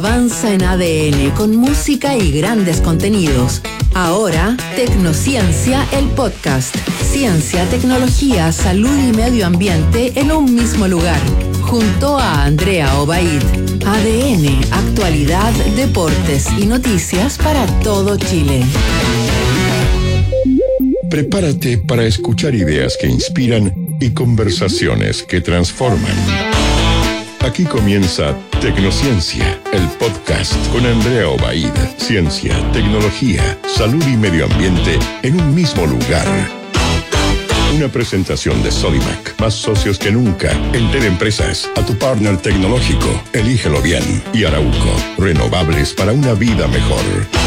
Avanza en ADN con música y grandes contenidos. Ahora, Tecnociencia, el podcast. Ciencia, tecnología, salud y medio ambiente en un mismo lugar. Junto a Andrea Obaid. ADN, actualidad, deportes y noticias para todo Chile. Prepárate para escuchar ideas que inspiran y conversaciones que transforman. Aquí comienza Tecnociencia, el podcast con Andrea Obaid. Ciencia, tecnología, salud y medio ambiente en un mismo lugar. Una presentación de Sodimac, más socios que nunca. Entel Empresas, a tu partner tecnológico, elígelo bien. Y Arauco, renovables para una vida mejor.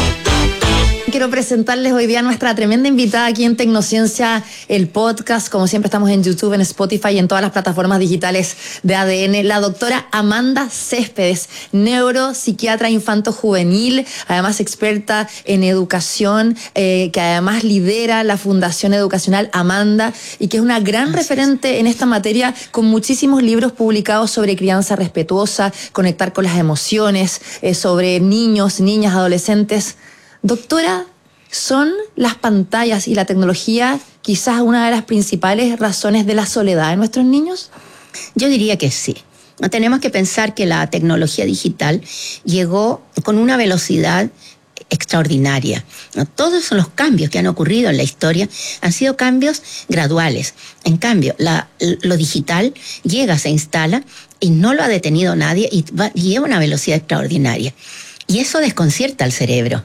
Quiero presentarles hoy día a nuestra tremenda invitada aquí en Tecnociencia, el podcast. Como siempre estamos en YouTube, en Spotify y en todas las plataformas digitales de ADN. La doctora Amanda Céspedes, neuropsiquiatra infanto-juvenil, además experta en educación, que además lidera la Fundación Educacional Amanda y que es una gran referente en esta materia, con muchísimos libros publicados sobre crianza respetuosa, conectar con las emociones, sobre niños, niñas, adolescentes. Doctora, ¿son las pantallas y la tecnología quizás una de las principales razones de la soledad de nuestros niños? Yo diría que sí. Tenemos que pensar que la tecnología digital llegó con una velocidad extraordinaria. Todos los cambios que han ocurrido en la historia han sido cambios graduales. En cambio, lo digital llega, se instala y no lo ha detenido nadie y lleva una velocidad extraordinaria. Y eso desconcierta al cerebro.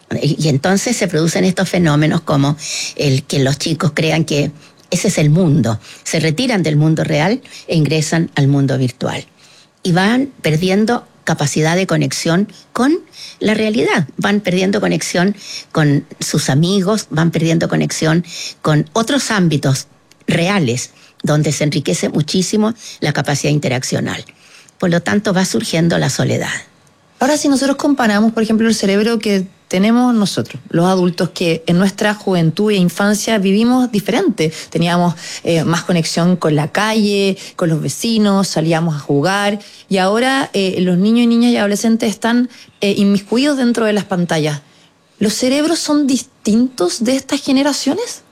Y entonces se producen estos fenómenos como el que los chicos crean que ese es el mundo. Se retiran del mundo real e ingresan al mundo virtual. Y van perdiendo capacidad de conexión con la realidad. Van perdiendo conexión con sus amigos, van perdiendo conexión con otros ámbitos reales, donde se enriquece muchísimo la capacidad interaccional. Por lo tanto, va surgiendo la soledad. Ahora, si nosotros comparamos, por ejemplo, el cerebro que tenemos nosotros, los adultos, que en nuestra juventud e infancia vivimos diferente. Teníamos más conexión con la calle, con los vecinos, salíamos a jugar, y ahora los niños y niñas y adolescentes están inmiscuidos dentro de las pantallas. ¿Los cerebros son distintos de estas generaciones?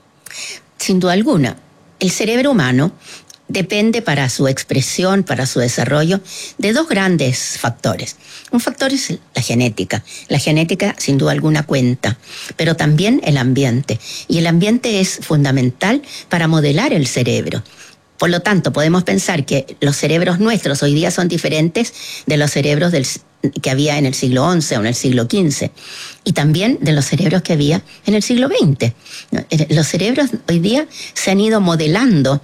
Sin duda alguna. El cerebro humano depende para su expresión, para su desarrollo, de dos grandes factores. Un factor es la genética. La genética, sin duda alguna, cuenta, pero también el ambiente. Y el ambiente es fundamental para modelar el cerebro. Por lo tanto, podemos pensar que los cerebros nuestros hoy día son diferentes de los cerebros que había en el siglo XI o en el siglo XV, y también de los cerebros que había en el siglo XX. Los cerebros hoy día se han ido modelando,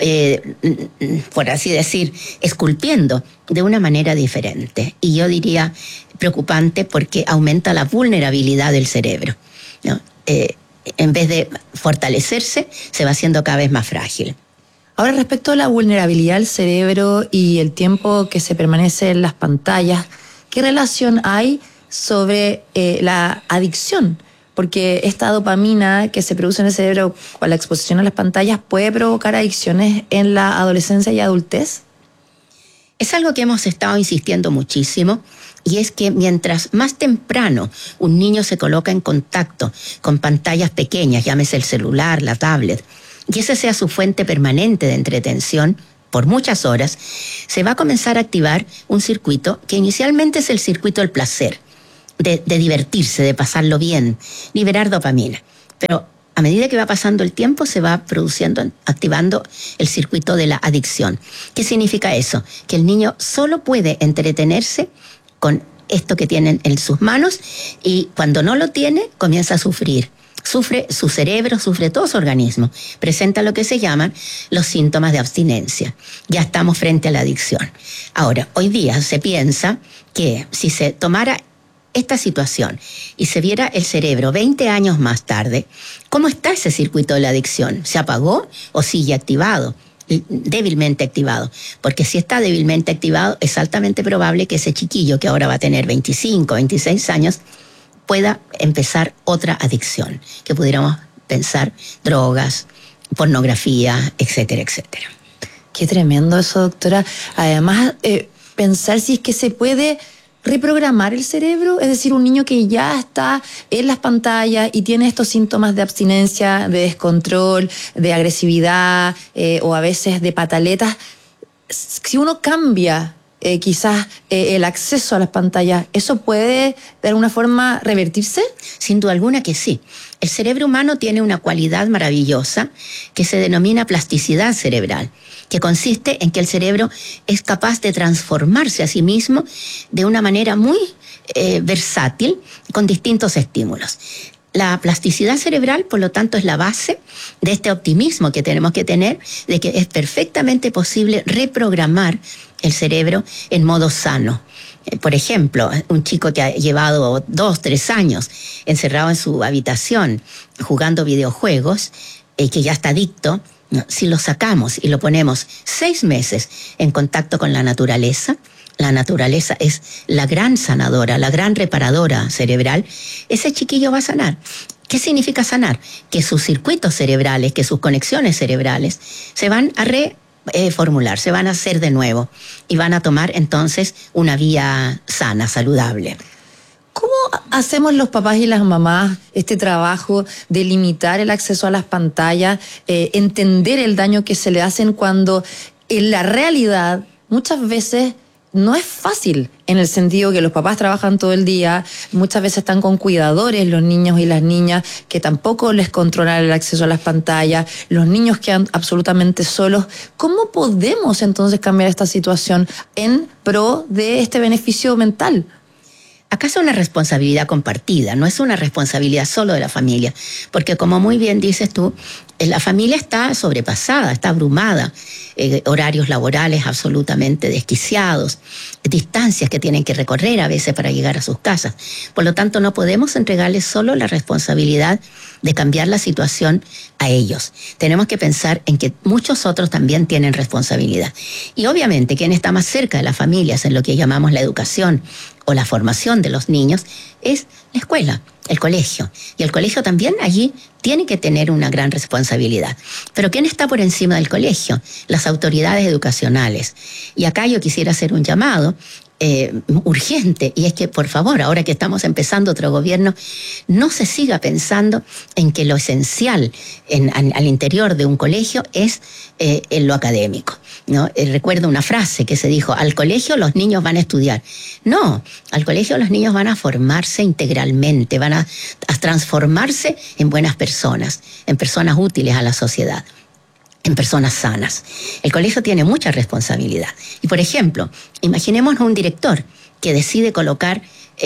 por así decir, esculpiendo de una manera diferente. Y yo diría preocupante, porque aumenta la vulnerabilidad del cerebro, ¿no? En vez de fortalecerse, se va haciendo cada vez más frágil. Ahora, respecto a la vulnerabilidad del cerebro y el tiempo que se permanece en las pantallas, ¿qué relación hay sobre la adicción? Porque esta dopamina que se produce en el cerebro con la exposición a las pantallas puede provocar adicciones en la adolescencia y adultez. Es algo que hemos estado insistiendo muchísimo, y es que mientras más temprano un niño se coloca en contacto con pantallas pequeñas, llámese el celular, la tablet, y esa sea su fuente permanente de entretención por muchas horas, se va a comenzar a activar un circuito que inicialmente es el circuito del placer, de divertirse, de pasarlo bien, liberar dopamina. Pero a medida que va pasando el tiempo, se va produciendo, activando el circuito de la adicción. ¿Qué significa eso? Que el niño solo puede entretenerse con esto que tiene en sus manos, y cuando no lo tiene, comienza a sufrir. Sufre su cerebro, sufre todo su organismo. Presenta lo que se llaman los síntomas de abstinencia. Ya estamos frente a la adicción. Ahora, hoy día se piensa que si se tomara esta situación y se viera el cerebro 20 años más tarde, ¿cómo está ese circuito de la adicción? ¿Se apagó o sigue activado? Débilmente activado. Porque si está débilmente activado, es altamente probable que ese chiquillo, que ahora va a tener 25, 26 años, pueda empezar otra adicción, que pudiéramos pensar drogas, pornografía, etcétera, etcétera. Qué tremendo eso, doctora. Además, pensar si es que se puede reprogramar el cerebro? Es decir, un niño que ya está en las pantallas y tiene estos síntomas de abstinencia, de descontrol, de agresividad o a veces de pataletas, si uno cambia quizás el acceso a las pantallas, ¿eso puede de alguna forma revertirse? Sin duda alguna que sí. El cerebro humano tiene una cualidad maravillosa que se denomina plasticidad cerebral, que consiste en que el cerebro es capaz de transformarse a sí mismo de una manera muy versátil con distintos estímulos. La plasticidad cerebral, por lo tanto, es la base de este optimismo que tenemos que tener, de que es perfectamente posible reprogramar el cerebro en modo sano. Por ejemplo, un chico que ha llevado 2, 3 años encerrado en su habitación jugando videojuegos, que ya está adicto, si lo sacamos y lo ponemos 6 meses en contacto con la naturaleza es la gran sanadora, la gran reparadora cerebral, ese chiquillo va a sanar. ¿Qué significa sanar? Que sus circuitos cerebrales, que sus conexiones cerebrales se van a reformular, se van a hacer de nuevo y van a tomar entonces una vía sana, saludable. ¿Cómo hacemos los papás y las mamás este trabajo de limitar el acceso a las pantallas, entender el daño que se le hacen cuando en la realidad muchas veces no es fácil, en el sentido que los papás trabajan todo el día, muchas veces están con cuidadores los niños y las niñas que tampoco les controlan el acceso a las pantallas, los niños quedan absolutamente solos? ¿Cómo podemos entonces cambiar esta situación en pro de este beneficio mental? Acá es una responsabilidad compartida, no es una responsabilidad solo de la familia, porque como muy bien dices tú, la familia está sobrepasada, está abrumada, horarios laborales absolutamente desquiciados, distancias que tienen que recorrer a veces para llegar a sus casas. Por lo tanto, no podemos entregarles solo la responsabilidad de cambiar la situación a ellos. Tenemos que pensar en que muchos otros también tienen responsabilidad. Y obviamente, quien está más cerca de las familias en lo que llamamos la educación o la formación de los niños es la escuela, el colegio. Y el colegio también allí tiene que tener una gran responsabilidad. Pero ¿quién está por encima del colegio? Las autoridades educacionales. Y acá yo quisiera hacer un llamado urgente, y es que, por favor, ahora que estamos empezando otro gobierno, no se siga pensando en que lo esencial al interior de un colegio es en lo académico, ¿no? Recuerdo una frase que se dijo: al colegio los niños van a estudiar. No, al colegio los niños van a formarse integralmente, van a transformarse en buenas personas, en personas útiles a la sociedad, en personas sanas. El colegio tiene mucha responsabilidad. Y, por ejemplo, imaginemos a un director que decide colocar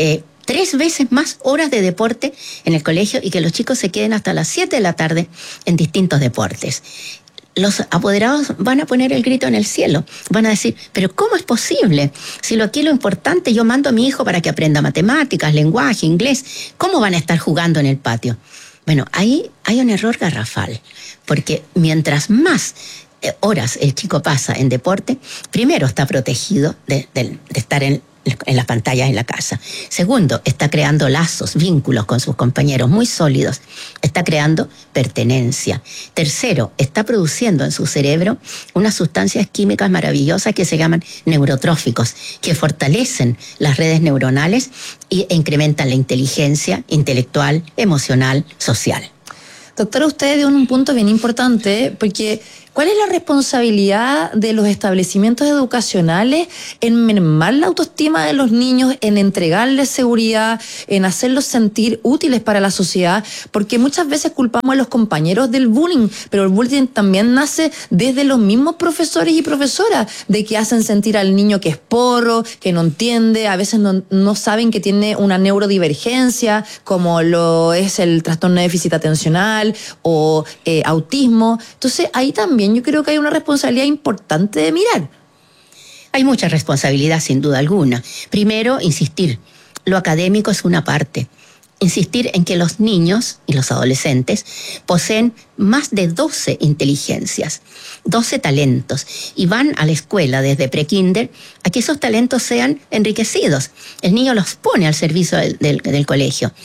3 veces más horas de deporte en el colegio y que los chicos se queden hasta las 7 de la tarde en distintos deportes. Los apoderados van a poner el grito en el cielo. Van a decir: ¿pero cómo es posible? Si aquí lo importante, yo mando a mi hijo para que aprenda matemáticas, lenguaje, inglés. ¿Cómo van a estar jugando en el patio? Bueno, ahí hay un error garrafal, porque mientras más horas el chico pasa en deporte, primero está protegido de estar en las pantallas en la casa. Segundo, está creando lazos, vínculos con sus compañeros muy sólidos. Está creando pertenencia. Tercero, está produciendo en su cerebro unas sustancias químicas maravillosas que se llaman neurotróficos, que fortalecen las redes neuronales e incrementan la inteligencia intelectual, emocional, social. Doctora, usted dio un punto bien importante, porque ¿cuál es la responsabilidad de los establecimientos educacionales en mermar la autoestima de los niños, en entregarles seguridad, en hacerlos sentir útiles para la sociedad? Porque muchas veces culpamos a los compañeros del bullying, pero el bullying también nace desde los mismos profesores y profesoras, de que hacen sentir al niño que es porro, que no entiende, a veces no saben que tiene una neurodivergencia, como lo es el trastorno de déficit atencional o autismo. Entonces ahí también yo creo que hay una responsabilidad importante de mirar. Hay mucha responsabilidad, sin duda alguna. Primero, insistir. Lo académico es una parte. Insistir en que los niños y los adolescentes poseen más de 12 inteligencias, 12 talentos, y van a la escuela desde prekinder a que esos talentos sean enriquecidos. El niño los pone al servicio del colegio.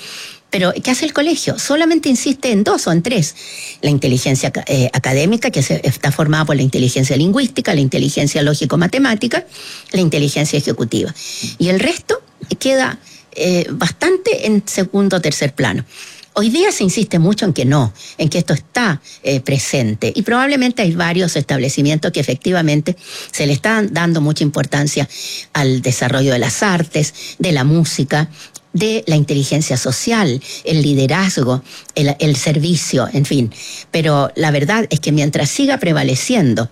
Pero, ¿qué hace el colegio? Solamente insiste en 2 o en 3. La inteligencia académica, que está formada por la inteligencia lingüística, la inteligencia lógico-matemática, la inteligencia ejecutiva. Y el resto queda bastante en segundo o tercer plano. Hoy día se insiste mucho en que no, en que esto está presente, y probablemente hay varios establecimientos que efectivamente se le están dando mucha importancia al desarrollo de las artes, de la música, de la inteligencia social, el liderazgo, el servicio, en fin. Pero la verdad es que mientras siga prevaleciendo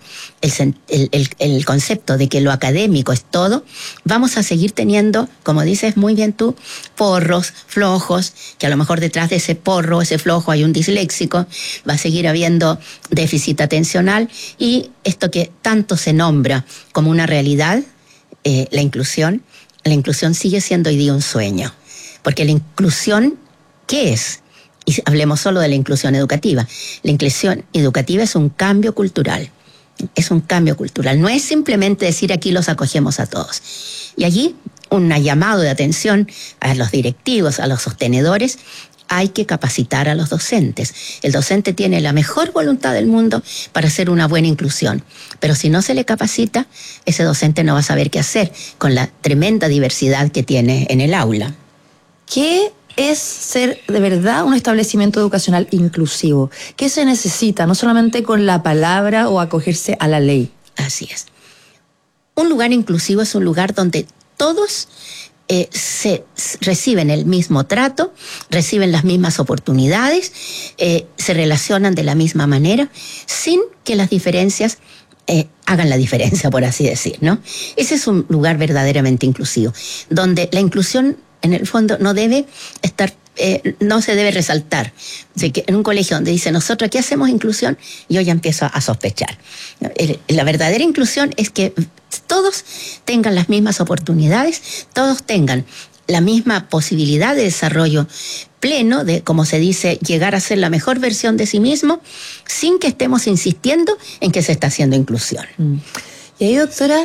el concepto de que lo académico es todo, vamos a seguir teniendo, como dices muy bien tú, porros, flojos, que a lo mejor detrás de ese porro, ese flojo hay un disléxico, va a seguir habiendo déficit atencional, y esto que tanto se nombra como una realidad, la inclusión sigue siendo hoy día un sueño. Porque la inclusión, ¿qué es? Y hablemos solo de la inclusión educativa. La inclusión educativa es un cambio cultural. Es un cambio cultural. No es simplemente decir aquí los acogemos a todos. Y allí un llamado de atención a los directivos, a los sostenedores. Hay que capacitar a los docentes. El docente tiene la mejor voluntad del mundo para hacer una buena inclusión. Pero si no se le capacita, ese docente no va a saber qué hacer con la tremenda diversidad que tiene en el aula. ¿Qué es ser de verdad un establecimiento educacional inclusivo? ¿Qué se necesita? No solamente con la palabra o acogerse a la ley. Así es. Un lugar inclusivo es un lugar donde todos se reciben el mismo trato, reciben las mismas oportunidades, se relacionan de la misma manera, sin que las diferencias hagan la diferencia, por así decir, ¿no? Ese es un lugar verdaderamente inclusivo, donde la inclusión en el fondo no debe estar, no se debe resaltar. Así que en un colegio donde dice nosotros aquí hacemos inclusión, yo ya empiezo a sospechar. La verdadera inclusión es que todos tengan las mismas oportunidades, todos tengan la misma posibilidad de desarrollo pleno, de, como se dice, llegar a ser la mejor versión de sí mismo, sin que estemos insistiendo en que se está haciendo inclusión. Y ahí, doctora,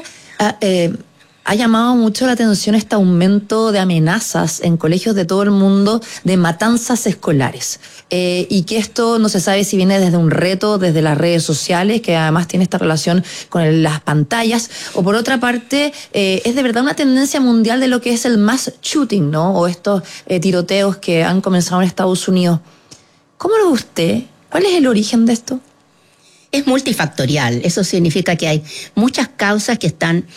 ha llamado mucho la atención este aumento de amenazas en colegios de todo el mundo de matanzas escolares. Y que esto no se sabe si viene desde un reto, desde las redes sociales, que además tiene esta relación con las pantallas, o por otra parte, es de verdad una tendencia mundial de lo que es el mass shooting, ¿no? O estos tiroteos que han comenzado en Estados Unidos. ¿Cómo lo ve usted? ¿Cuál es el origen de esto? Es multifactorial. Eso significa que hay muchas causas que están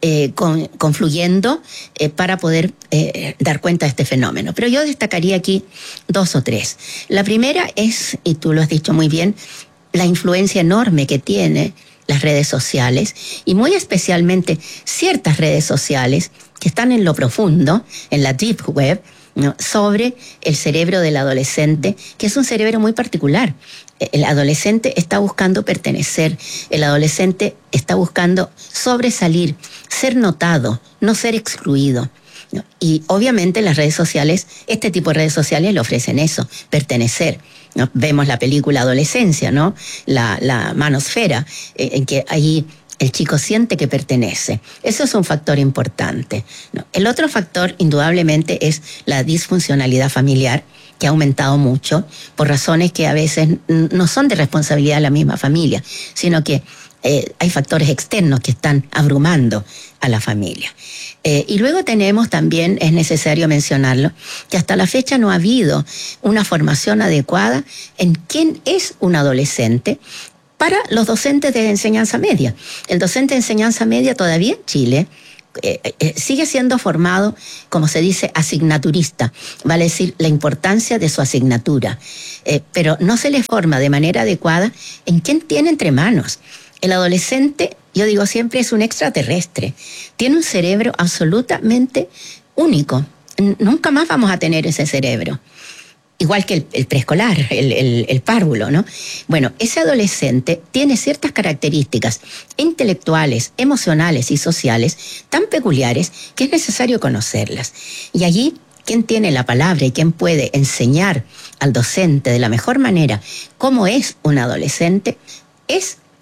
confluyendo para poder dar cuenta de este fenómeno. Pero yo destacaría aquí 2 o 3. La primera es, y tú lo has dicho muy bien, la influencia enorme que tiene las redes sociales, y muy especialmente ciertas redes sociales que están en lo profundo, en la deep web, ¿no?, sobre el cerebro del adolescente, que es un cerebro muy particular. El adolescente está buscando pertenecer, el adolescente está buscando sobresalir, ser notado, no ser excluido, ¿no? Y obviamente las redes sociales, este tipo de redes sociales le ofrecen eso, pertenecer, ¿no? Vemos la película Adolescencia, ¿no? La manosfera, en que allí el chico siente que pertenece. Eso es un factor importante, ¿no? El otro factor, indudablemente, es la disfuncionalidad familiar, que ha aumentado mucho por razones que a veces no son de responsabilidad de la misma familia, sino que hay factores externos que están abrumando a la familia. Y luego tenemos también, es necesario mencionarlo, que hasta la fecha no ha habido una formación adecuada en quién es un adolescente para los docentes de enseñanza media. El docente de enseñanza media todavía en Chile sigue siendo formado, como se dice, asignaturista, vale decir, la importancia de su asignatura, pero no se le forma de manera adecuada en quién tiene entre manos. El adolescente, yo digo siempre, es un extraterrestre, tiene un cerebro absolutamente único, nunca más vamos a tener ese cerebro. Igual que el preescolar, el párvulo, ¿no? Bueno, ese adolescente tiene ciertas características intelectuales, emocionales y sociales tan peculiares que es necesario conocerlas. Y allí, quien tiene la palabra y quien puede enseñar al docente de la mejor manera cómo es un adolescente es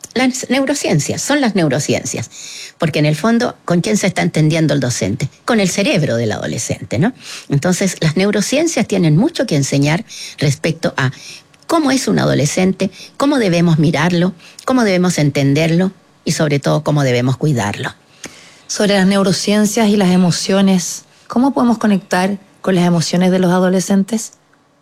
las neurociencias, son las neurociencias. Porque en el fondo, ¿con quién se está entendiendo el docente? Con el cerebro del adolescente, ¿no? Entonces, las neurociencias tienen mucho que enseñar respecto a cómo es un adolescente, cómo debemos mirarlo, cómo debemos entenderlo y sobre todo cómo debemos cuidarlo. Sobre las neurociencias y las emociones, ¿cómo podemos conectar con las emociones de los adolescentes?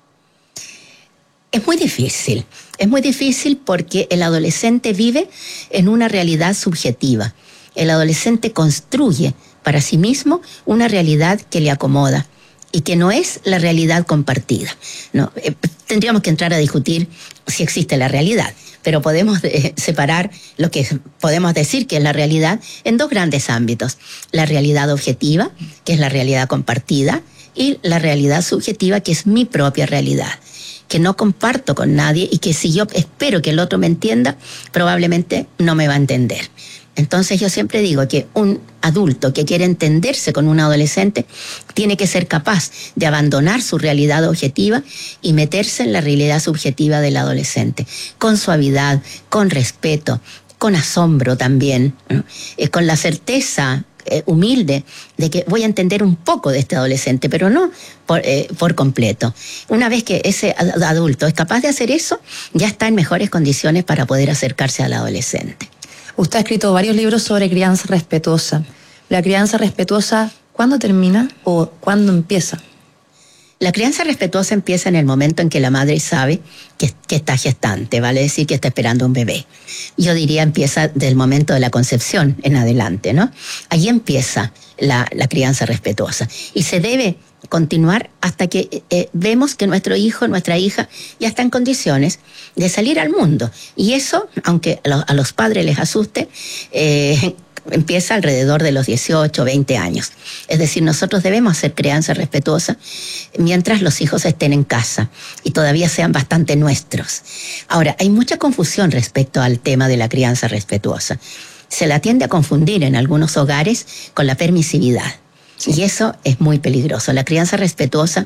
Es muy difícil porque el adolescente vive en una realidad subjetiva. El adolescente construye para sí mismo una realidad que le acomoda y que no es la realidad compartida. No, tendríamos que entrar a discutir si existe la realidad, pero podemos separar lo que podemos decir que es la realidad en dos grandes ámbitos. La realidad objetiva, que es la realidad compartida, y la realidad subjetiva, que es mi propia realidad, que no comparto con nadie y que si yo espero que el otro me entienda, probablemente no me va a entender. Entonces yo siempre digo que un adulto que quiere entenderse con un adolescente tiene que ser capaz de abandonar su realidad objetiva y meterse en la realidad subjetiva del adolescente, con suavidad, con respeto, con asombro también, ¿no? Con la certeza humilde de que voy a entender un poco de este adolescente, pero no por completo. Una vez que ese adulto es capaz de hacer eso, ya está en mejores condiciones para poder acercarse al adolescente. Usted ha escrito varios libros sobre crianza respetuosa. ¿La crianza respetuosa cuándo termina o cuándo empieza? La crianza respetuosa empieza en el momento en que la madre sabe que está gestante, vale decir que está esperando un bebé. Yo diría empieza del momento de la concepción en adelante, ¿no? Allí empieza la crianza respetuosa y se debe continuar hasta que vemos que nuestro hijo, nuestra hija ya está en condiciones de salir al mundo. Y eso, aunque a los padres les asuste, empieza alrededor de los 18, 20 años. Es decir, nosotros debemos hacer crianza respetuosa mientras los hijos estén en casa y todavía sean bastante nuestros. Ahora, hay mucha confusión respecto al tema de la crianza respetuosa. Se la tiende a confundir en algunos hogares con la permisividad. Sí. Y eso es muy peligroso. En la crianza respetuosa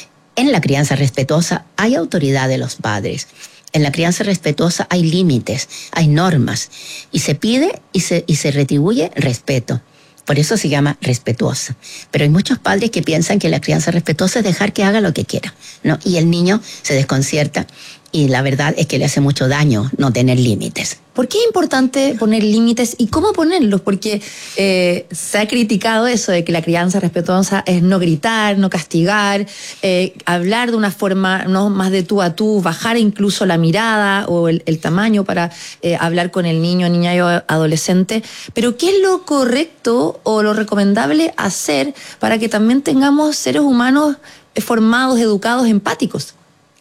hay autoridad de los padres. En la crianza respetuosa hay límites, hay normas, y se pide y se retribuye respeto. Por eso se llama respetuosa. Pero hay muchos padres que piensan que la crianza respetuosa es dejar que haga lo que quiera, ¿no? Y el niño se desconcierta y la verdad es que le hace mucho daño no tener límites. ¿Por qué es importante poner límites y cómo ponerlos? Porque se ha criticado eso de que la crianza respetuosa es no gritar, no castigar, hablar de una forma no más de tú a tú, bajar incluso la mirada o el tamaño para hablar con el niño, niña y adolescente. Pero ¿qué es lo correcto o lo recomendable hacer para que también tengamos seres humanos formados, educados, empáticos?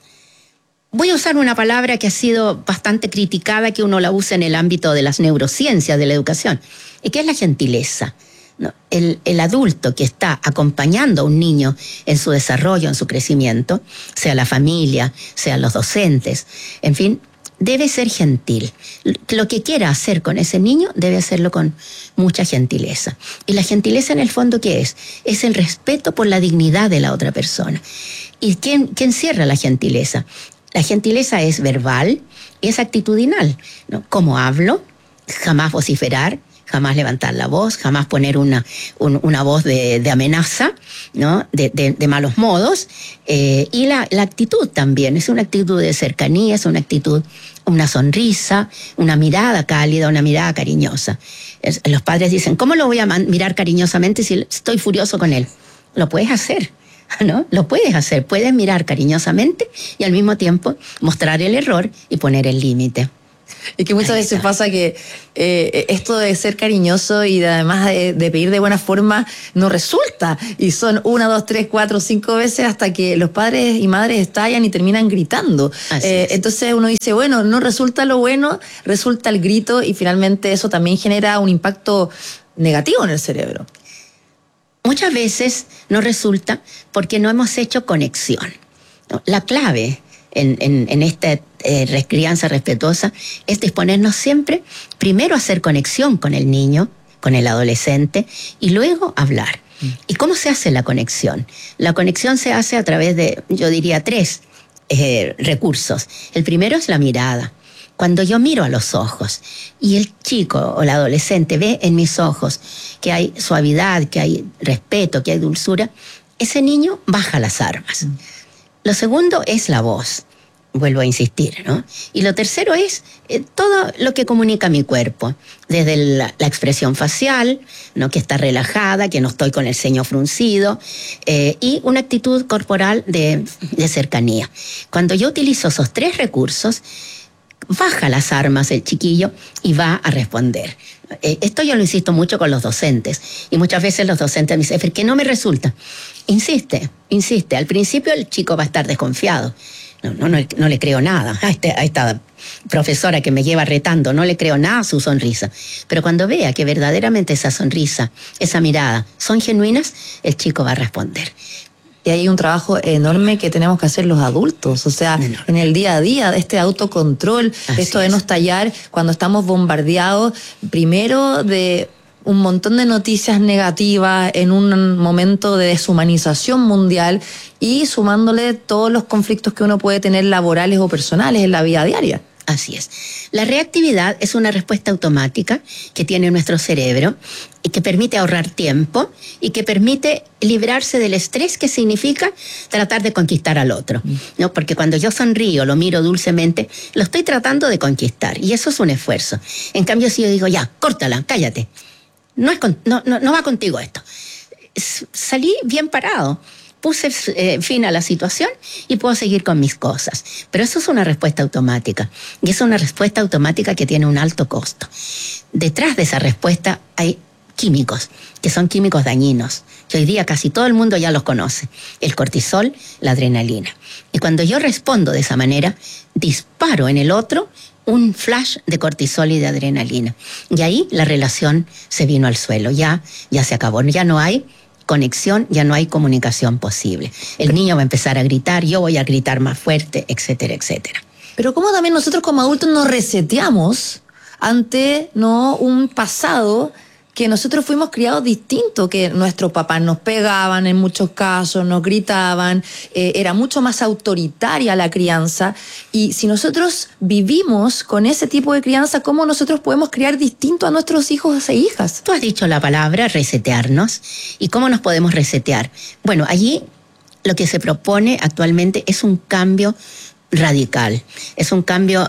Voy a usar una palabra que ha sido bastante criticada, que uno la usa en el ámbito de las neurociencias de la educación, y que es la gentileza, ¿no? El adulto que está acompañando a un niño en su desarrollo, en su crecimiento, sea la familia, sean los docentes, en fin, debe ser gentil. Lo que quiera hacer con ese niño debe hacerlo con mucha gentileza. Y la gentileza en el fondo, ¿qué es? Es el respeto por la dignidad de la otra persona. ¿Y quién cierra la gentileza? La gentileza es verbal y es actitudinal, ¿no? Cómo hablo, jamás vociferar, jamás levantar la voz, jamás poner una voz de amenaza, ¿no? de malos modos. Y la actitud también, es una actitud de cercanía, es una actitud, una sonrisa, una mirada cálida, una mirada cariñosa. Los padres dicen, ¿cómo lo voy a mirar cariñosamente si estoy furioso con él? Lo puedes hacer, ¿no? Lo puedes hacer, puedes mirar cariñosamente y al mismo tiempo mostrar el error y poner el límite. Y que muchas veces pasa que esto de ser cariñoso y además de pedir de buena forma no resulta. Y son 1, 2, 3, 4, 5 veces hasta que los padres y madres estallan y terminan gritando. Entonces uno dice, bueno, no resulta lo bueno, resulta el grito y finalmente eso también genera un impacto negativo en el cerebro. Muchas veces no resulta porque no hemos hecho conexión. La clave en esta crianza respetuosa es disponernos siempre, primero a hacer conexión con el niño, con el adolescente, y luego hablar. ¿Y cómo se hace la conexión? La conexión se hace a través de, yo diría, 3 recursos. El primero es la mirada. Cuando yo miro a los ojos y el chico o el adolescente ve en mis ojos que hay suavidad, que hay respeto, que hay dulzura, ese niño baja las armas. Lo segundo es la voz. Vuelvo a insistir, ¿no? Y lo tercero es todo lo que comunica mi cuerpo, desde la expresión facial, ¿no? Que está relajada, que no estoy con el ceño fruncido, y una actitud corporal de cercanía. Cuando yo utilizo esos 3 recursos, baja las armas el chiquillo y va a responder. Esto yo lo insisto mucho con los docentes, y muchas veces los docentes me dicen, ¿por qué no me resulta? Insiste. Al principio el chico va a estar desconfiado. No le creo nada a esta profesora que me lleva retando, no le creo nada a su sonrisa. Pero cuando vea que verdaderamente esa sonrisa, esa mirada son genuinas, el chico va a responder. Y hay un trabajo enorme que tenemos que hacer los adultos, o sea, en el día a día, de este autocontrol, esto de no estallar cuando estamos bombardeados, primero de un montón de noticias negativas en un momento de deshumanización mundial y sumándole todos los conflictos que uno puede tener laborales o personales en la vida diaria. Así es. La reactividad es una respuesta automática que tiene nuestro cerebro y que permite ahorrar tiempo y que permite librarse del estrés que significa tratar de conquistar al otro, ¿no? Porque cuando yo sonrío, lo miro dulcemente, lo estoy tratando de conquistar y eso es un esfuerzo. En cambio, si yo digo, ya, córtala, cállate. No va contigo esto. Salí bien parado, puse fin a la situación y puedo seguir con mis cosas. Pero eso es una respuesta automática. Y es una respuesta automática que tiene un alto costo. Detrás de esa respuesta hay químicos, que son químicos dañinos, que hoy día casi todo el mundo ya los conoce. El cortisol, la adrenalina. Y cuando yo respondo de esa manera, disparo en el otro un flash de cortisol y de adrenalina. Y ahí la relación se vino al suelo. Ya se acabó. Ya no hay conexión, ya no hay comunicación posible. El niño va a empezar a gritar, yo voy a gritar más fuerte, etcétera, etcétera. Pero cómo también nosotros como adultos nos reseteamos ante un pasado que nosotros fuimos criados distinto, que nuestros papás nos pegaban en muchos casos, nos gritaban, era mucho más autoritaria la crianza, y si nosotros vivimos con ese tipo de crianza, ¿cómo nosotros podemos criar distinto a nuestros hijos e hijas? Tú has dicho la palabra resetearnos, ¿y cómo nos podemos resetear? Bueno, allí lo que se propone actualmente es un cambio radical, es un cambio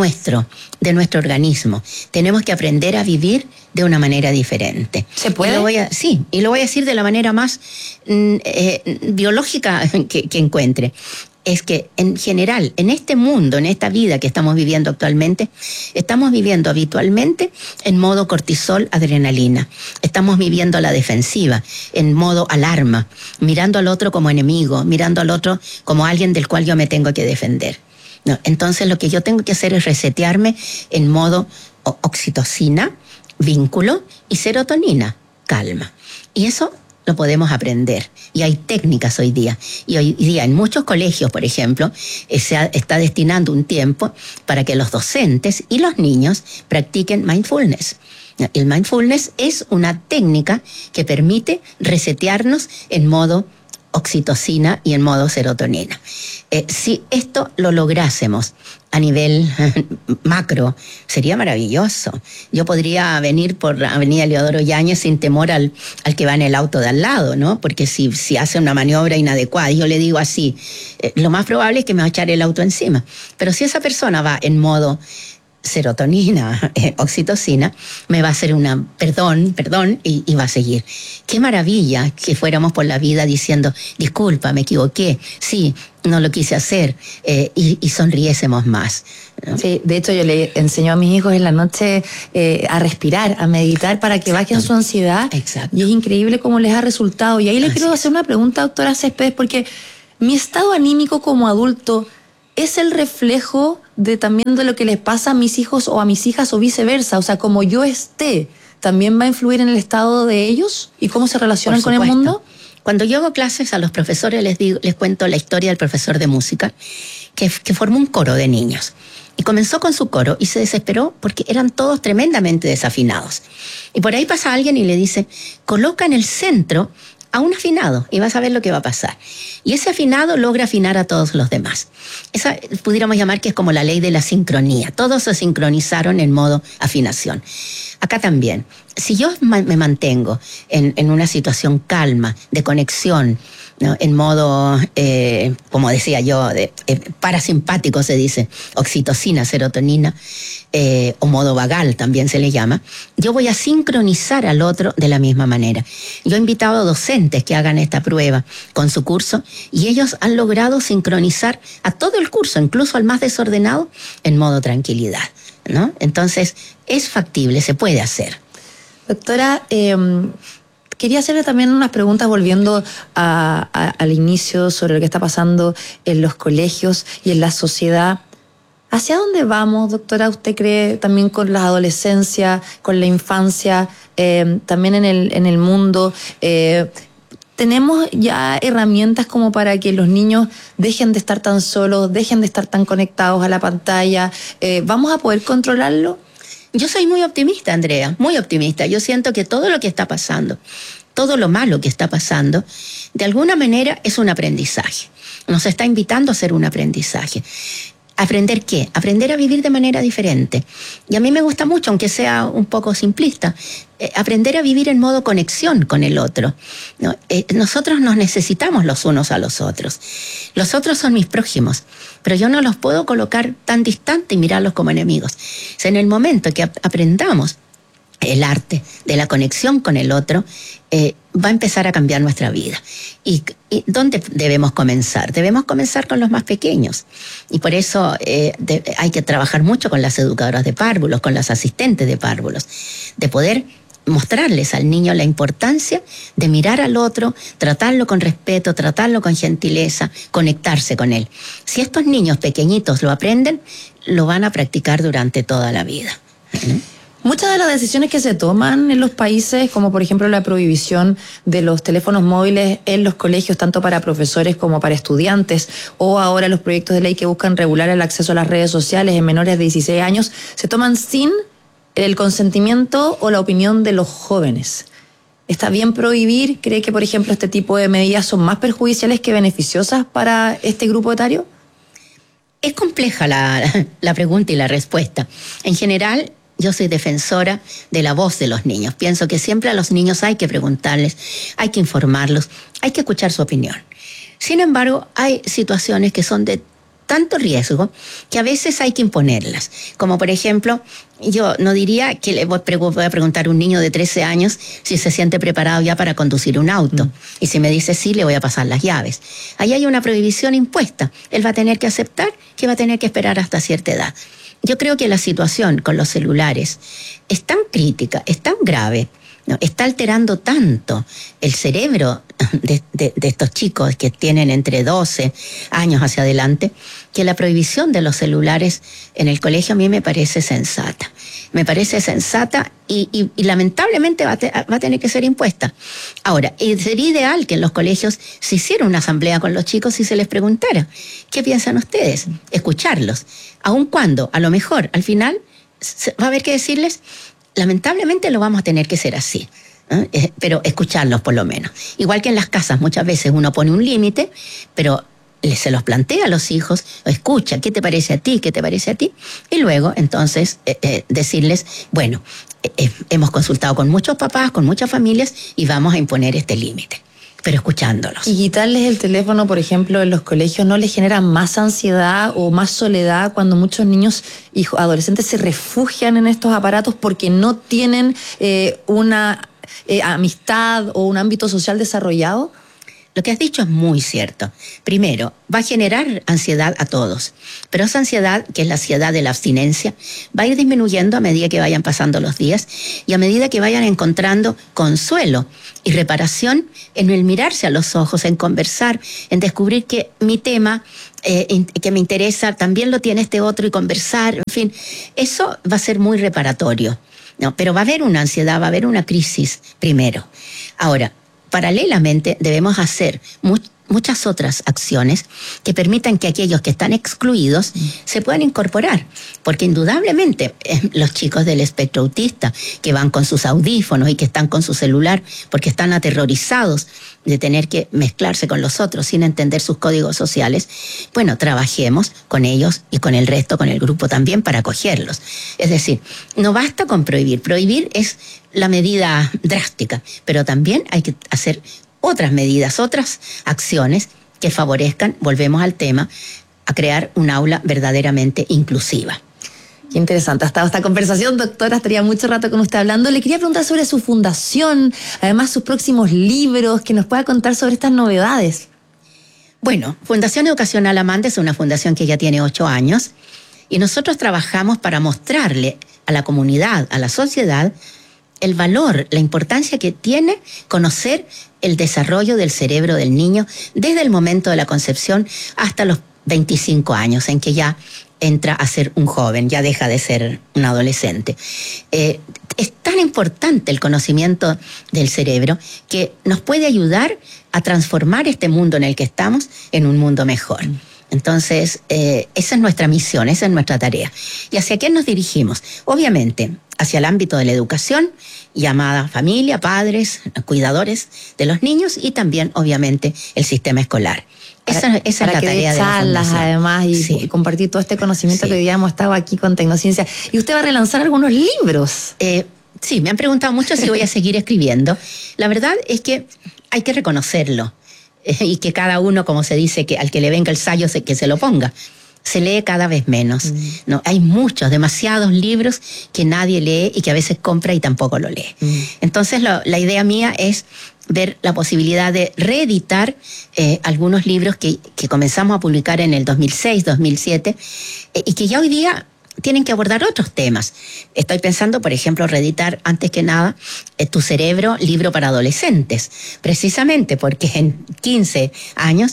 de nuestro organismo. Tenemos que aprender a vivir de una manera diferente. ¿Se puede? Y lo voy a decir de la manera más biológica que encuentre. Es que en general, en este mundo, en esta vida que estamos viviendo actualmente, estamos viviendo habitualmente en modo cortisol, adrenalina. Estamos viviendo a la defensiva, en modo alarma, mirando al otro como enemigo, mirando al otro como alguien del cual yo me tengo que defender. No, entonces lo que yo tengo que hacer es resetearme en modo oxitocina, vínculo, y serotonina, calma. Y eso lo podemos aprender. Y hay técnicas hoy día. Y hoy día en muchos colegios, por ejemplo, se está destinando un tiempo para que los docentes y los niños practiquen mindfulness. El mindfulness es una técnica que permite resetearnos en modo oxitocina y en modo serotonina. Si esto lo lográsemos a nivel macro, sería maravilloso. Yo podría venir por la avenida Leodoro Yáñez sin temor al que va en el auto de al lado, ¿no? Porque si hace una maniobra inadecuada, yo le digo así, lo más probable es que me va a echar el auto encima. Pero si esa persona va en modo serotonina, oxitocina, me va a hacer una perdón, y va a seguir. Qué maravilla que fuéramos por la vida diciendo, disculpa, me equivoqué, sí, no lo quise hacer, y sonriésemos más, ¿no? Sí, de hecho yo le enseño a mis hijos en la noche a respirar, a meditar para que bajen su ansiedad. Exacto. Y es increíble cómo les ha resultado. Y ahí le quiero hacer una pregunta, doctora Céspedes, porque mi estado anímico como adulto es el reflejo también de lo que les pasa a mis hijos o a mis hijas o viceversa. O sea, como yo esté, ¿también va a influir en el estado de ellos y cómo se relacionan con el mundo? Cuando yo hago clases a los profesores les cuento la historia del profesor de música que formó un coro de niños. Y comenzó con su coro y se desesperó porque eran todos tremendamente desafinados. Y por ahí pasa alguien y le dice, coloca en el centro a un afinado y vas a ver lo que va a pasar. Y ese afinado logra afinar a todos los demás. Esa pudiéramos llamar que es como la ley de la sincronía. Todos se sincronizaron en modo afinación. Acá también, si yo me mantengo en una situación calma, de conexión, ¿no? En modo, como decía yo, parasimpático se dice, oxitocina, serotonina, o modo vagal también se le llama, yo voy a sincronizar al otro de la misma manera. Yo he invitado a docentes que hagan esta prueba con su curso y ellos han logrado sincronizar a todo el curso, incluso al más desordenado, en modo tranquilidad, ¿no? Entonces, es factible, se puede hacer. Doctora, quería hacerle también unas preguntas volviendo al inicio sobre lo que está pasando en los colegios y en la sociedad. ¿Hacia dónde vamos, doctora? ¿Usted cree también con la adolescencia, con la infancia, también en el mundo? ¿Tenemos ya herramientas como para que los niños dejen de estar tan solos, dejen de estar tan conectados a la pantalla? ¿Vamos a poder controlarlo? Yo soy muy optimista, Andrea, muy optimista. Yo siento que todo lo que está pasando, todo lo malo que está pasando, de alguna manera es un aprendizaje. Nos está invitando a hacer un aprendizaje. ¿Aprender qué? Aprender a vivir de manera diferente. Y a mí me gusta mucho, aunque sea un poco simplista, aprender a vivir en modo conexión con el otro, ¿no? Nosotros nos necesitamos los unos a los otros. Los otros son mis prójimos, pero yo no los puedo colocar tan distante y mirarlos como enemigos. O sea, en el momento que aprendamos el arte de la conexión con el otro, va a empezar a cambiar nuestra vida. ¿Y dónde debemos comenzar? Debemos comenzar con los más pequeños. Y por eso hay que trabajar mucho con las educadoras de párvulos, con las asistentes de párvulos, de poder mostrarles al niño la importancia de mirar al otro, tratarlo con respeto, tratarlo con gentileza, conectarse con él. Si estos niños pequeñitos lo aprenden, lo van a practicar durante toda la vida. Muchas de las decisiones que se toman en los países, como por ejemplo la prohibición de los teléfonos móviles en los colegios, tanto para profesores como para estudiantes, o ahora los proyectos de ley que buscan regular el acceso a las redes sociales en menores de 16 años, se toman sin el consentimiento o la opinión de los jóvenes. ¿Está bien prohibir? ¿Cree que, por ejemplo, este tipo de medidas son más perjudiciales que beneficiosas para este grupo etario? Es compleja la pregunta y la respuesta. En general, yo soy defensora de la voz de los niños. Pienso que siempre a los niños hay que preguntarles, hay que informarlos, hay que escuchar su opinión. Sin embargo, hay situaciones que son de tanto riesgo que a veces hay que imponerlas. Como por ejemplo, yo no diría que le voy a preguntar a un niño de 13 años si se siente preparado ya para conducir un auto. Y si me dice sí, le voy a pasar las llaves. Ahí hay una prohibición impuesta. Él va a tener que aceptar que va a tener que esperar hasta cierta edad. Yo creo que la situación con los celulares es tan crítica, es tan grave, ¿no? Está alterando tanto el cerebro de estos chicos que tienen entre 12 años hacia adelante, que la prohibición de los celulares en el colegio a mí me parece sensata. Me parece sensata y lamentablemente va a tener que ser impuesta. Ahora, sería ideal que en los colegios se hiciera una asamblea con los chicos y se les preguntara, ¿qué piensan ustedes? Escucharlos. Aun cuando, a lo mejor, al final, va a haber que decirles, lamentablemente lo vamos a tener que hacer así. Pero escucharlos por lo menos. Igual que en las casas muchas veces uno pone un límite, pero se los plantea a los hijos, escucha, ¿qué te parece a ti? ¿Qué te parece a ti? Y luego entonces decirles, bueno, hemos consultado con muchos papás, con muchas familias y vamos a imponer este límite, pero escuchándolos. ¿Y quitarles el teléfono, por ejemplo, en los colegios no les genera más ansiedad o más soledad cuando muchos niños y adolescentes se refugian en estos aparatos porque no tienen una amistad o un ámbito social desarrollado? Lo que has dicho es muy cierto. Primero, va a generar ansiedad a todos, pero esa ansiedad, que es la ansiedad de la abstinencia, va a ir disminuyendo a medida que vayan pasando los días y a medida que vayan encontrando consuelo y reparación en el mirarse a los ojos, en conversar, en descubrir que mi tema que me interesa también lo tiene este otro y conversar, en fin, eso va a ser muy reparatorio. No, pero va a haber una ansiedad, va a haber una crisis primero. Ahora, paralelamente debemos hacer muchas otras acciones que permitan que aquellos que están excluidos se puedan incorporar. Porque indudablemente los chicos del espectro autista que van con sus audífonos y que están con su celular porque están aterrorizados de tener que mezclarse con los otros sin entender sus códigos sociales, bueno, trabajemos con ellos y con el resto, con el grupo también para acogerlos. Es decir, no basta con prohibir. Prohibir es la medida drástica, pero también hay que hacer otras medidas, otras acciones que favorezcan, volvemos al tema, a crear un aula verdaderamente inclusiva. Qué interesante ha estado esta conversación, doctora. Estaría mucho rato con usted hablando. Le quería preguntar sobre su fundación, además sus próximos libros, que nos pueda contar sobre estas novedades. Bueno, Fundación Educacional Amanda es una fundación que ya tiene 8 años y nosotros trabajamos para mostrarle a la comunidad, a la sociedad, el valor, la importancia que tiene conocer el desarrollo del cerebro del niño desde el momento de la concepción hasta los 25 años, en que ya entra a ser un joven, ya deja de ser un adolescente. Es tan importante el conocimiento del cerebro que nos puede ayudar a transformar este mundo en el que estamos en un mundo mejor. Entonces, esa es nuestra misión, esa es nuestra tarea. ¿Y hacia quién nos dirigimos? Obviamente, hacia el ámbito de la educación, llamada familia, padres, cuidadores de los niños y también, obviamente, el sistema escolar. Esa es la tarea de la charlas, fundación. además, y compartir todo este conocimiento que hoy día hemos estado aquí con Tecnociencia. Y usted va a relanzar algunos libros. Sí, me han preguntado mucho si voy a seguir escribiendo. La verdad es que hay que reconocerlo. Y que cada uno, como se dice, que al que le venga el sayo, que se lo ponga. Se lee cada vez menos. No, hay muchos, demasiados libros que nadie lee y que a veces compra y tampoco lo lee. Entonces, la idea mía es ver la posibilidad de reeditar algunos libros que comenzamos a publicar en el 2006, 2007, y que ya hoy día tienen que abordar otros temas. Estoy pensando, por ejemplo, reeditar, antes que nada, Tu cerebro, libro para adolescentes, precisamente porque en 15 años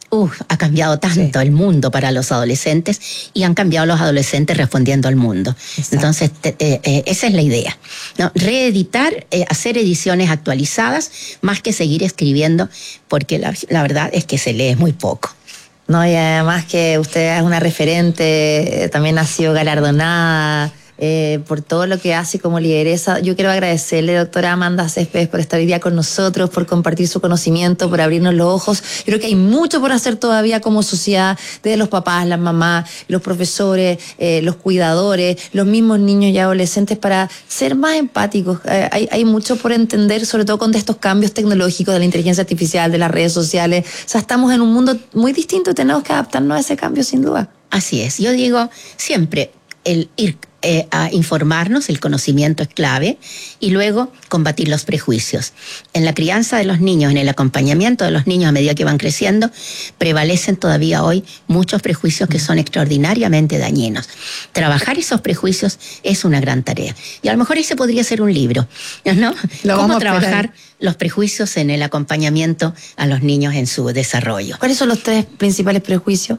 ha cambiado tanto el mundo para los adolescentes y han cambiado los adolescentes respondiendo al mundo. Exacto. Entonces, esa es la idea, ¿no? Reeditar, hacer ediciones actualizadas, más que seguir escribiendo, porque la verdad es que se lee muy poco. No, y además que usted es una referente, también ha sido galardonada por todo lo que hace como lideresa. Yo quiero agradecerle, doctora Amanda Céspedes, por estar hoy día con nosotros, por compartir su conocimiento, por abrirnos los ojos. Yo creo que hay mucho por hacer todavía como sociedad, desde los papás, las mamás, los profesores, los cuidadores, los mismos niños y adolescentes, para ser más empáticos. Hay mucho por entender, sobre todo con estos cambios tecnológicos de la inteligencia artificial, de las redes sociales. O sea, estamos en un mundo muy distinto y tenemos que adaptarnos a ese cambio, sin duda. Así es. Yo digo siempre, el ir a informarnos, el conocimiento es clave, y luego combatir los prejuicios. En la crianza de los niños, en el acompañamiento de los niños a medida que van creciendo, prevalecen todavía hoy muchos prejuicios que son extraordinariamente dañinos. Trabajar esos prejuicios es una gran tarea. Y a lo mejor ese podría ser un libro, ¿no? ¿Cómo trabajar los prejuicios en el acompañamiento a los niños en su desarrollo? ¿Cuáles son los 3 principales prejuicios?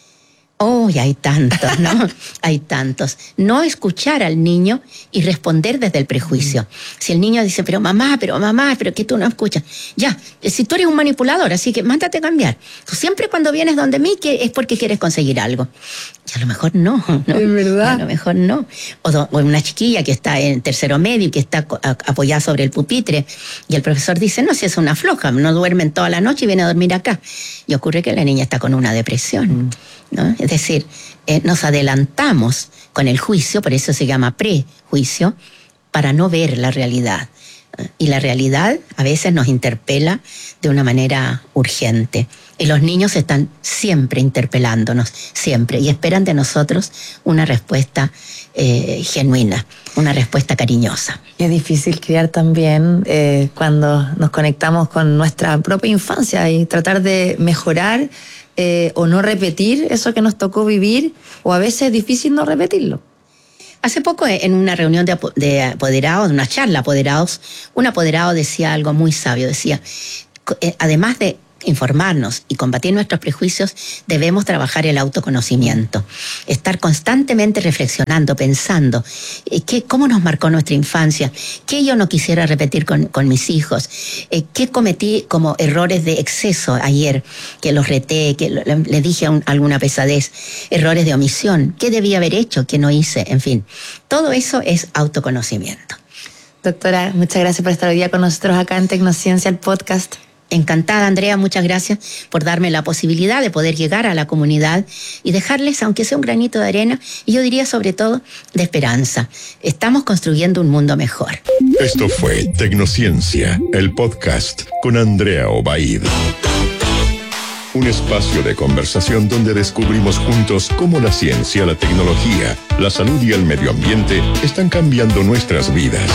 Hay tantos, ¿no? Hay tantos. No escuchar al niño y responder desde el prejuicio. Si el niño dice, pero mamá, pero que tú no escuchas. Ya, si tú eres un manipulador, así que mándate a cambiar. Tú siempre cuando vienes donde mí que es porque quieres conseguir algo. Y a lo mejor no. Es verdad. A lo mejor no. O una chiquilla que está en tercero medio y que está apoyada sobre el pupitre y el profesor dice, no, si es una floja, no duermen toda la noche y viene a dormir acá. Y ocurre que la niña está con una depresión, ¿no? Es decir, nos adelantamos con el juicio, por eso se llama prejuicio, para no ver la realidad. Y la realidad a veces nos interpela de una manera urgente. Y los niños están siempre interpelándonos, siempre, y esperan de nosotros una respuesta genuina, una respuesta cariñosa. Y es difícil criar también cuando nos conectamos con nuestra propia infancia y tratar de mejorar o no repetir eso que nos tocó vivir, o a veces es difícil no repetirlo. Hace poco, en una reunión de apoderados, una charla apoderados, un apoderado decía algo muy sabio, decía, además de informarnos y combatir nuestros prejuicios, debemos trabajar el autoconocimiento. Estar constantemente reflexionando, pensando, ¿cómo nos marcó nuestra infancia? ¿Qué yo no quisiera repetir con mis hijos? ¿Qué cometí como errores de exceso ayer? Que los reté, que le dije alguna pesadez. Errores de omisión. ¿Qué debía haber hecho? ¿Qué no hice? En fin, todo eso es autoconocimiento. Doctora, muchas gracias por estar hoy día con nosotros acá en Tecnociencia, el podcast. Encantada, Andrea, muchas gracias por darme la posibilidad de poder llegar a la comunidad y dejarles, aunque sea un granito de arena, y yo diría sobre todo, de esperanza. Estamos construyendo un mundo mejor. Esto fue Tecnociencia, el podcast con Andrea Obaid. Un espacio de conversación donde descubrimos juntos cómo la ciencia, la tecnología, la salud y el medio ambiente están cambiando nuestras vidas.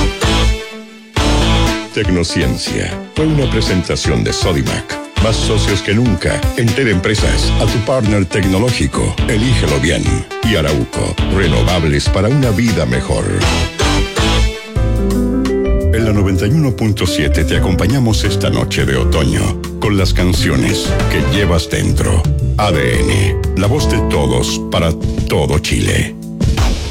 Tecnociencia fue una presentación de Sodimac. Más socios que nunca. En Empresas, a tu partner tecnológico. Elígelo bien. Y Arauco, renovables para una vida mejor. En la 91.7 te acompañamos esta noche de otoño con las canciones que llevas dentro. ADN, la voz de todos para todo Chile.